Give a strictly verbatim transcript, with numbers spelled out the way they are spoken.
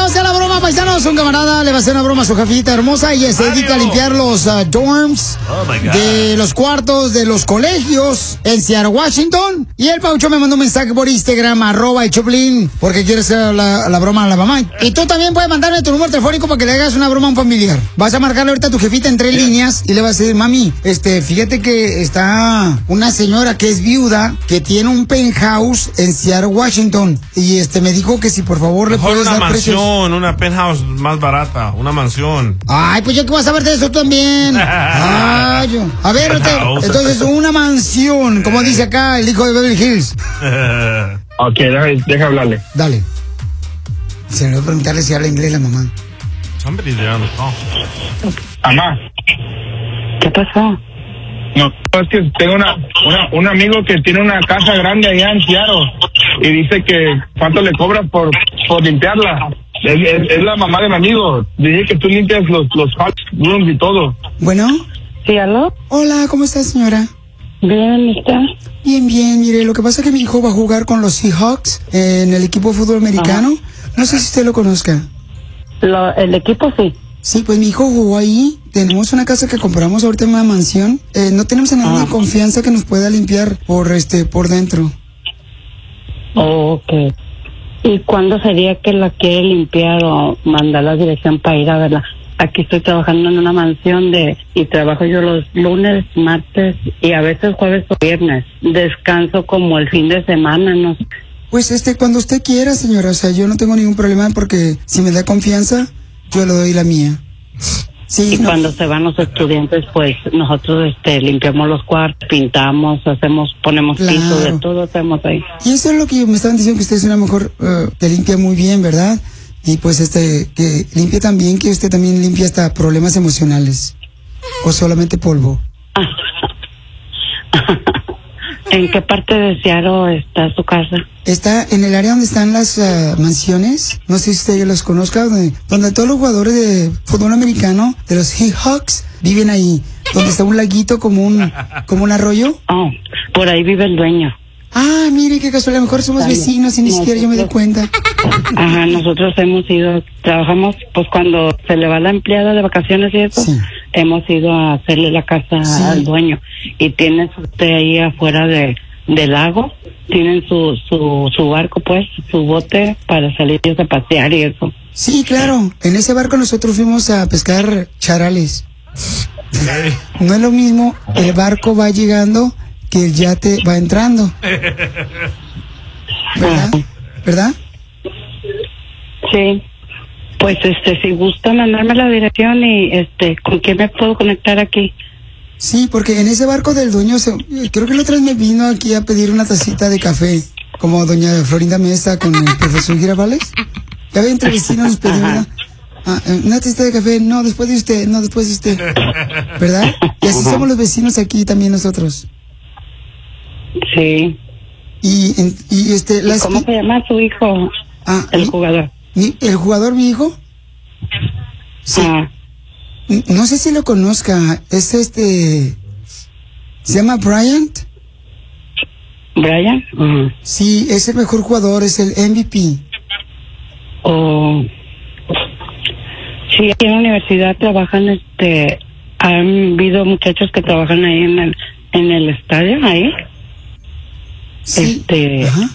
va a hacer la broma, paisanos. Un camarada le va a hacer una broma a su jefita hermosa. Ella se dedica a limpiar los uh, dorms Oh my God. de los cuartos de los colegios en Seattle, Washington. Y el Paucho me mandó un mensaje por Instagram, arroba el Choplin, porque quiere hacer la, la broma a la mamá. Y tú también puedes mandarme tu número telefónico para que le hagas una broma a un familiar. Vas a marcarle ahorita a tu jefita en tres líneas y le vas a decir, mami, este, fíjate que está una señora que es viuda, que tiene un penthouse en Seattle, Washington. Y este me dijo que si por favor le Mejor puedes una dar precios. mansión, una penthouse más barata, una mansión. Ay, pues yo que voy a saber de eso también. Ay, yo. A ver, usted, entonces una mansión, como dice acá el hijo de Beverly Hills. Ok, deja, deja hablarle. Dale. Se me va a preguntarle si habla inglés la mamá. Somebody's there on the call. Mamá. ¿Qué pasó? No, es que tengo una, una, un amigo que tiene una casa grande allá en Seattle y dice que cuánto le cobras por, por limpiarla. Es, es, es la mamá de mi amigo. Dice que tú limpias los, los hot rooms y todo. Bueno. ¿Sí, aló? Hola, ¿cómo está, señora? Bien, ¿está? Bien, bien, mire, lo que pasa es que mi hijo va a jugar con los Seahawks en el equipo de fútbol americano. Ajá. No sé si usted lo conozca. Lo, el equipo sí. Sí, pues mi hijo jugó ahí. Tenemos una casa que compramos ahorita en una mansión. Eh, no tenemos a nadie de confianza que nos pueda limpiar por este por dentro. Oh, ok. ¿Y cuándo sería que la quiere limpiar o mandar la dirección para ir a verla? Aquí estoy trabajando en una mansión de y trabajo yo los lunes, martes y a veces jueves o viernes. Descanso como el fin de semana, no sé. Pues este, cuando usted quiera, señora, o sea, yo no tengo ningún problema porque si me da confianza, yo le doy la mía. Sí, y no. Cuando se van los estudiantes, pues nosotros este limpiamos los cuartos, pintamos, hacemos, ponemos Claro. piso, de todo hacemos ahí. Y eso es lo que me estaban diciendo, que usted es una mujer uh, que limpia muy bien, ¿verdad? Y pues este, que limpia también, que usted también limpia hasta problemas emocionales. ¿O solamente polvo? ¿En qué parte de Seattle está su casa? Está en el área donde están las uh, mansiones, no sé si usted los conozca, donde, donde todos los jugadores de fútbol americano, de los Seahawks, viven ahí. Donde está un laguito como un, como un arroyo. Oh, por ahí vive el dueño. Ah, mire qué casual, a lo mejor somos vecinos y ni siquiera yo me doy cuenta. Ajá, nosotros hemos ido, trabajamos, pues cuando se le va la empleada de vacaciones y eso, Sí. hemos ido a hacerle la casa Sí. al dueño. Y tiene usted ahí afuera de del lago, tienen su, su, su barco pues, su bote para salir ellos a pasear y eso. Sí, claro, en ese barco nosotros fuimos a pescar charales. No es lo mismo, el barco va llegando que el yate va entrando. ¿Verdad? ¿Verdad? Sí. Pues este, si gusta mandarme la dirección y este, ¿con quién me puedo conectar aquí? Sí, porque en ese barco del dueño, se, creo que la otra vez me vino aquí a pedir una tacita de café, como doña Florinda Mesa con el profesor Girafales. Ya ve, entre vecinos nos pedimos una, ah, una tacita de café, no, después de usted, no, después de usted. ¿Verdad? Y así somos los vecinos aquí también nosotros. Sí. Y, en- y este, ¿Y las cómo se llama su hijo? Ah, El mi- jugador. mi- ¿El jugador, mi hijo? Sí. Ah, N- No sé si lo conozca, es este, se llama Bryant. Brian. Ujú. Sí, es el mejor jugador, es el M V P. O sí, aquí en la universidad trabajan, este, han habido muchachos que trabajan ahí en el en el estadio ahí. Sí. Este, Ajá.